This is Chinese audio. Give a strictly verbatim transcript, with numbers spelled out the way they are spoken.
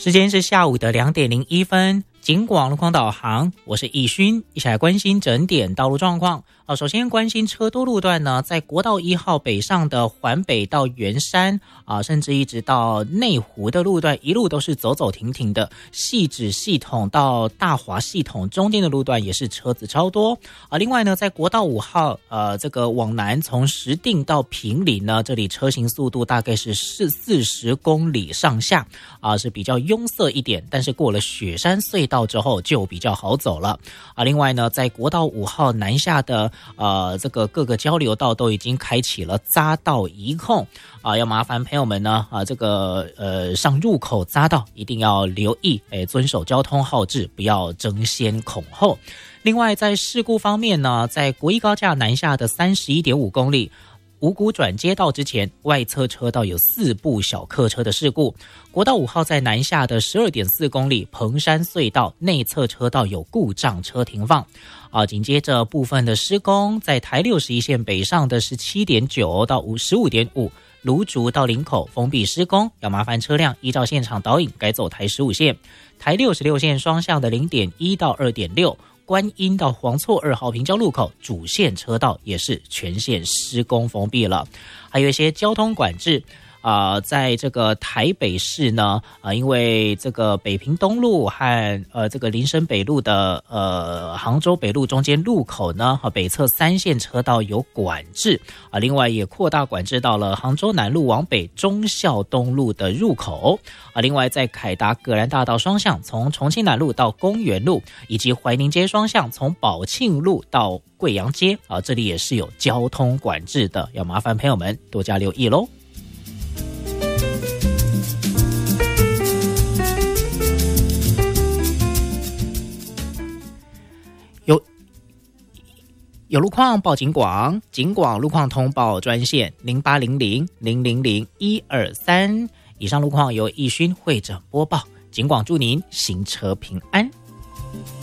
时间是下午的两点零一分，警广路况导航，我是易勋，一起来关心整点道路状况。啊，首先关心车多路段呢，在国道一号北上的环北到圆山啊，甚至一直到内湖的路段，一路都是走走停停的。汐止系统到大华系统中间的路段也是车子超多啊。另外呢，在国道五号呃这个往南从石碇到坪林呢，这里车行速度大概是四四十公里上下啊，是比较拥塞一点，但是过了雪山隧道之后就比较好走了啊。另外呢，在国道五号南下的呃，这个各个交流道都已经开启了匝道移控啊，要麻烦朋友们呢啊，这个呃上入口匝道一定要留意，哎，遵守交通号志，不要争先恐后。另外，在事故方面呢，在国一高架南下的 三十一点五公里。五股转接道之前，外侧车道有四部小客车的事故。国道五号在南下的 十二点四公里，彭山隧道内侧车道有故障车停放。啊，紧接着部分的施工，在台六十一线北上的 十七点九到十五点五，芦竹到林口封闭施工，要麻烦车辆依照现场导引改走台十五线。台六十六线双向的 零点一到二点六。观音到黄厝二号平交路口主线车道也是全线施工封闭了，还有一些交通管制啊、呃，在这个台北市呢啊、呃，因为这个北平东路和呃这个林森北路的呃杭州北路中间路口呢，啊北侧三线车道有管制啊，另外也扩大管制到了杭州南路往北忠孝东路的入口啊，另外在凯达格兰大道双向从重庆南路到公园路，以及怀宁街双向从宝庆路到贵阳街啊，这里也是有交通管制的，要麻烦朋友们多加留意喽。有有路况报警广，警广路况通报专线零八零零零零零一二三。以上路况由易勋会诊播报，警广祝您行车平安。